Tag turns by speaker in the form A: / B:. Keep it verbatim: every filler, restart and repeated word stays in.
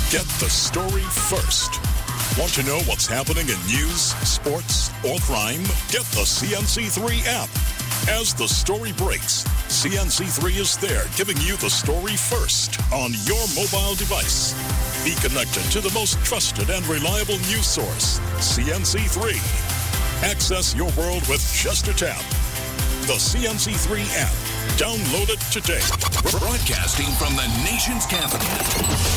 A: Get the story first. Want to know what's happening in news, sports, or crime? Get the C N C three app. As the story breaks, C N C three is there giving you the story first on your mobile device. Be connected to the most trusted and reliable news source, C N C three. Access your world with just a tap. The C N C three app. Download it today.
B: Broadcasting from the nation's capital.